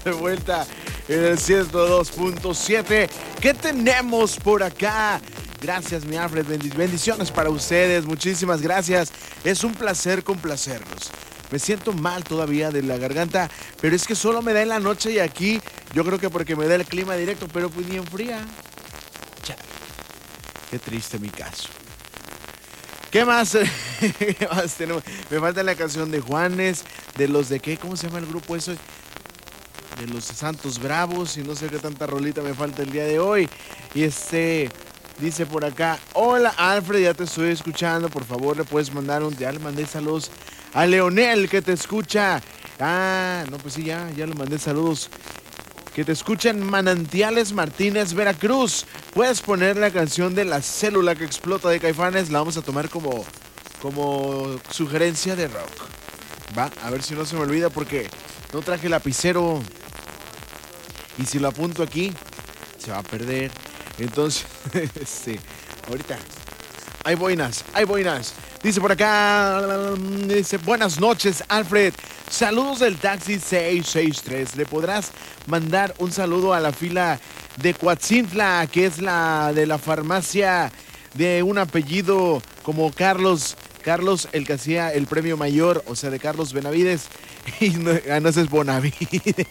de vuelta en el 102.7. ¿Qué tenemos por acá? Gracias, mi Alfred. Bendiciones para ustedes. Muchísimas gracias. Es un placer complacerlos. Me siento mal todavía de la garganta, pero es que solo me da en la noche y aquí yo creo que porque me da el clima directo, pero pues ni enfría. Chale. Qué triste mi caso. ¿Qué más? ¿Qué más tenemos? Me falta la canción de Juanes, de los de qué, ¿cómo se llama el grupo eso? De los Santos Bravos y no sé qué tanta rolita me falta el día de hoy. Y dice por acá, hola Alfred, ya te estoy escuchando, por favor le puedes mandar ya le mandé saludos a Leonel que te escucha. No, pues sí, ya le mandé saludos. Que te escuchan Manantiales Martínez, Veracruz. Puedes poner la canción de La Célula que Explota de Caifanes. La vamos a tomar como sugerencia de rock. Va, a ver si no se me olvida porque no traje lapicero. Y si lo apunto aquí, se va a perder. Entonces, ahorita. Hay boinas. Dice por acá, dice, buenas noches, Alfred. Saludos del taxi 663. ¿Le podrás mandar un saludo a la fila de Coatzintla, que es la de la farmacia de un apellido como Carlos, el que hacía el premio mayor, o sea, de Carlos Benavides? Y no es Bonavides.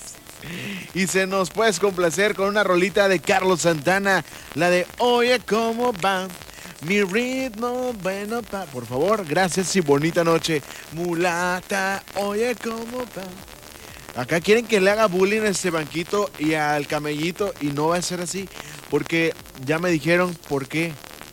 Y se nos puedes complacer con una rolita de Carlos Santana, la de Oye, ¿cómo va? Mi ritmo, bueno, por favor, gracias y bonita noche. Mulata, oye, ¿cómo va? Acá quieren que le haga bullying a este banquito y al camellito y no va a ser así, porque ya me dijeron por qué.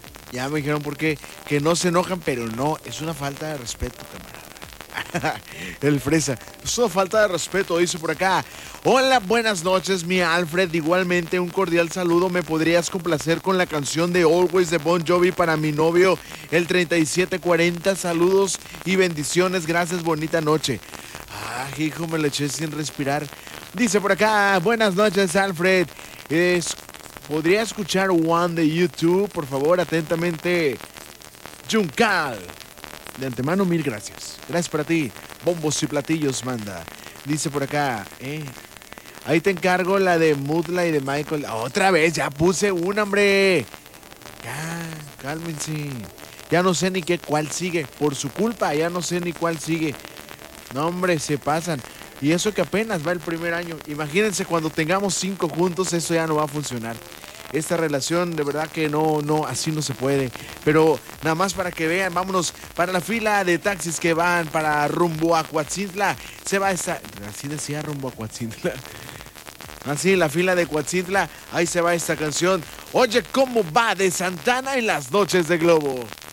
Que no se enojan, pero no, es una falta de respeto, camarada. El fresa, es una falta de respeto, dice por acá. Hola, buenas noches, mi Alfred. Igualmente, un cordial saludo. ¿Me podrías complacer con la canción de Always de Bon Jovi para mi novio, el 3740? Saludos y bendiciones. Gracias, bonita noche. Hijo, me lo eché sin respirar. Dice por acá, buenas noches, Alfred. ¿Podría escuchar One de YouTube? Por favor, atentamente, Juncal. De antemano, mil gracias. Gracias para ti. Bombos y platillos, manda. Dice por acá, ahí te encargo la de Mudla y de Michael. Otra vez, ya puse una, hombre. Cálmense. Ya no sé ni cuál sigue. Por su culpa, ya no sé ni cuál sigue. No, hombre, se pasan. Y eso que apenas va el primer año. Imagínense cuando tengamos 5 juntos, eso ya no va a funcionar. Esta relación, de verdad que no, así no se puede. Pero nada más para que vean, vámonos para la fila de taxis que van para rumbo a Coatzintla. Se va esta, así decía, rumbo a Coatzintla. Así, la fila de Coatzintla, ahí se va esta canción. Oye, ¿cómo va? De Santana en las noches de Globo.